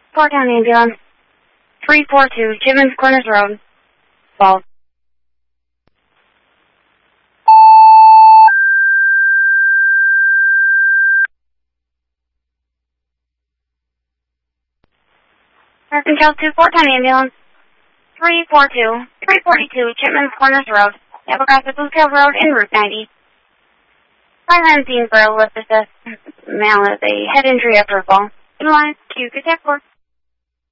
Fort Town Ambulance. 342 Chipman's Corners Road. Falls. Control 2 Fort Town Ambulance. 342 Chipman's Corners Road. Have across the Blue Trail Road en Route 90. 5 scene for a lift assist. Male has a head injury after a fall. Utilize Q Contact Force.